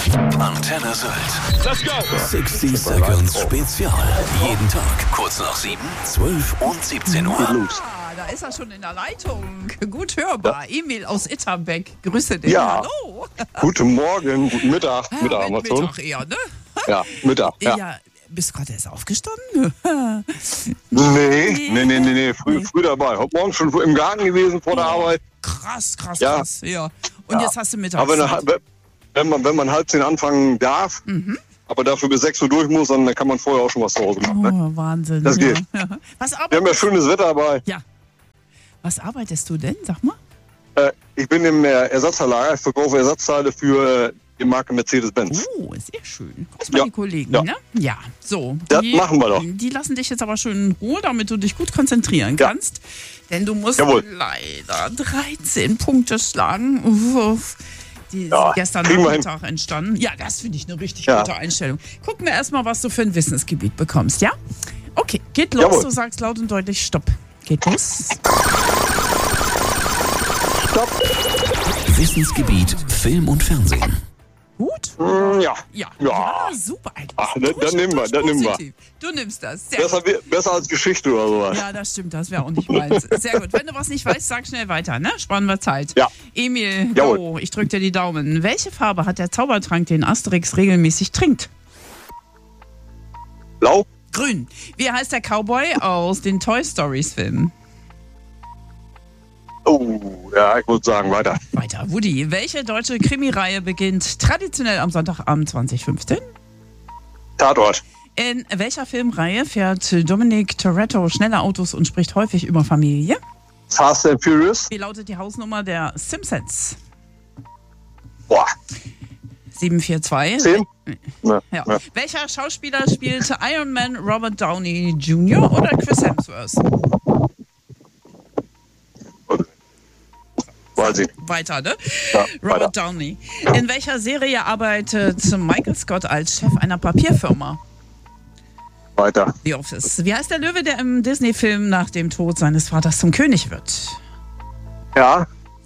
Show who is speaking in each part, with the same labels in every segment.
Speaker 1: Antenne Sylt. Let's go. 60 Seconds Spezial. Jeden Tag kurz nach 7, 12 und 17 Uhr.
Speaker 2: Da ist er schon in der Leitung. Gut hörbar. Emil aus Itterbeck. Grüße dich.
Speaker 3: Ja.
Speaker 2: Hallo.
Speaker 3: Guten Morgen, guten Mittag.
Speaker 2: Ja,
Speaker 3: Mittag haben wir schon.
Speaker 2: Mittag eher, ne?
Speaker 3: Ja, Mittag. Ja.
Speaker 2: Bist du gerade erst aufgestanden?
Speaker 3: Nee. Früh dabei. Heute Morgen schon im Garten gewesen vor der Arbeit.
Speaker 2: Krass.
Speaker 3: Ja.
Speaker 2: Ja. Und jetzt hast du Mittag.
Speaker 3: Aber wenn man 9:30 anfangen darf, aber dafür bis 6 Uhr durch muss, dann kann man vorher auch schon was zu Hause machen. Ne?
Speaker 2: Oh, Wahnsinn.
Speaker 3: Das geht.
Speaker 2: Ja.
Speaker 3: Wir haben ja schönes Wetter dabei.
Speaker 2: Ja. Was arbeitest du denn? Sag mal.
Speaker 3: Ich bin im Ersatzverlager. Ich verkaufe Ersatzteile für die Marke Mercedes-Benz.
Speaker 2: Oh, sehr schön. Grüß mal die Kollegen, ne? Ja, so.
Speaker 3: Das machen wir doch.
Speaker 2: Die lassen dich jetzt aber schön in Ruhe, damit du dich gut konzentrieren kannst. Denn du musst leider 13 Punkte schlagen. Die sind gestern Nachmittag entstanden. Ja, das finde ich eine richtig gute Einstellung. Gucken wir erstmal, was du für ein Wissensgebiet bekommst, ja? Okay, geht los.
Speaker 3: Jawohl.
Speaker 2: Du sagst laut und deutlich Stopp. Geht los.
Speaker 3: Stopp.
Speaker 1: Wissensgebiet Film und Fernsehen.
Speaker 2: Gut?
Speaker 3: Ja,
Speaker 2: super.
Speaker 3: Ach, dann nehmen wir.
Speaker 2: Du nimmst das. Sehr gut.
Speaker 3: Besser als Geschichte oder sowas.
Speaker 2: Ja, das stimmt, das wäre auch nicht meins. Sehr gut. Wenn du was nicht weißt, sag schnell weiter, ne? Sparen wir Zeit.
Speaker 3: Ja.
Speaker 2: Emil,
Speaker 3: Jawohl.
Speaker 2: go. Ich drück dir die Daumen. Welche Farbe hat der Zaubertrank, den Asterix regelmäßig trinkt?
Speaker 3: Blau?
Speaker 2: Grün. Wie heißt der Cowboy aus den Toy Stories Filmen?
Speaker 3: Oh, ja, ich würde sagen, weiter.
Speaker 2: Weiter. Woody. Welche deutsche Krimireihe beginnt traditionell am Sonntagabend 2015?
Speaker 3: Tatort.
Speaker 2: In welcher Filmreihe fährt Dominic Toretto schnelle Autos und spricht häufig über Familie?
Speaker 3: Fast and Furious?
Speaker 2: Wie lautet die Hausnummer der Simpsons?
Speaker 3: Boah.
Speaker 2: 742.
Speaker 3: 10?
Speaker 2: Ja. Welcher Schauspieler spielte Iron Man, Robert Downey Jr. oder Chris Hemsworth?
Speaker 3: Weiß ich.
Speaker 2: Weiter, ne?
Speaker 3: Ja,
Speaker 2: Robert
Speaker 3: weiter.
Speaker 2: Downey. In welcher Serie arbeitet Michael Scott als Chef einer Papierfirma?
Speaker 3: Weiter.
Speaker 2: The Office. Wie heißt der Löwe, der im Disney-Film nach dem Tod seines Vaters zum König wird?
Speaker 3: Ja.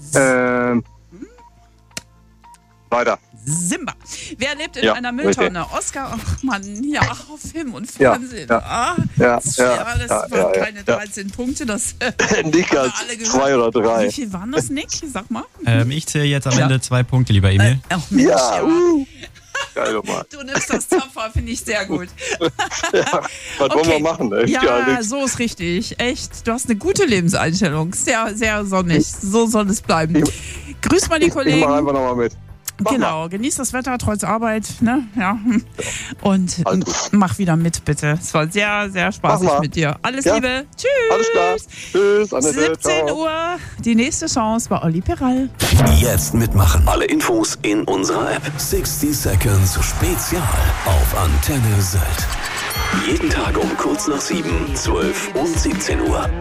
Speaker 3: Weiter.
Speaker 2: Simba. Wer lebt in
Speaker 3: Ja,
Speaker 2: einer Mülltonne? Oscar, ach Mann, ja, auf Film und Fernsehen. Das waren keine 13 Punkte. Das
Speaker 3: Nick als
Speaker 2: alle gehört.
Speaker 3: 2 oder 3.
Speaker 2: Wie viel waren das, Nick? Sag mal.
Speaker 4: Ich zähle jetzt am Ende 2 Punkte, lieber Emil.
Speaker 2: Ach, Mensch,
Speaker 3: Geil nochmal.
Speaker 2: Du nimmst das tapfer, finde ich sehr gut.
Speaker 3: Was wollen wir machen? Echt?
Speaker 2: Ja, so ist richtig. Echt. Du hast eine gute Lebenseinstellung. Sehr, sehr sonnig. So soll es bleiben. Grüß mal die Kollegen.
Speaker 3: Ich mach einfach nochmal mit.
Speaker 2: Genau, genieß das Wetter trotz Arbeit, ne? Ja. Und mach wieder mit, bitte. Es war sehr, sehr spaßig mit dir. Alles Liebe. Tschüss.
Speaker 3: Alles klar. Tschüss. Annette.
Speaker 2: 17
Speaker 3: Ciao.
Speaker 2: Uhr. Die nächste Chance bei Olli Peral.
Speaker 1: Jetzt mitmachen. Alle Infos in unserer App. 60 Seconds Spezial auf Antenne Sylt. Jeden Tag um kurz nach 7, 12 und 17 Uhr.